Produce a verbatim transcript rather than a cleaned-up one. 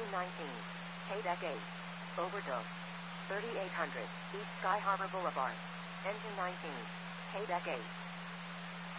Engine nineteen. K-Deck eight. Overdose. thirty-eight hundred. East Sky Harbor Boulevard. Engine nineteen. K-Deck eight.